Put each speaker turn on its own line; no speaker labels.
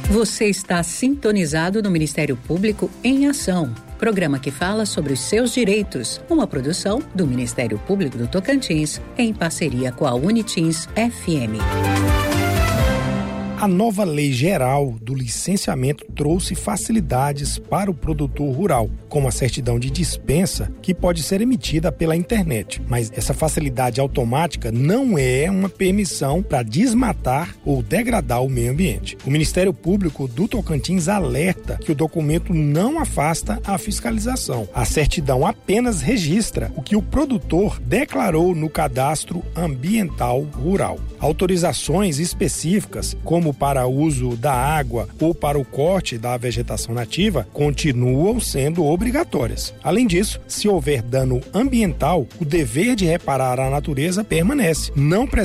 Você está sintonizado no Ministério Público em Ação, programa que fala sobre os seus direitos, uma produção do Ministério Público do Tocantins, em parceria com a Unitins FM.
A nova Lei Geral do Licenciamento trouxe facilidades para o produtor rural, como a certidão de dispensa, que pode ser emitida pela internet. Mas essa facilidade automática não é uma permissão para desmatar ou degradar o meio ambiente. O Ministério Público do Tocantins alerta que o documento não afasta a fiscalização. A certidão apenas registra o que o produtor declarou no Cadastro Ambiental Rural. Autorizações específicas, como para uso da água ou para o corte da vegetação nativa, continuam sendo obrigatórias. Além disso, se houver dano ambiental, o dever de reparar a natureza permanece. Não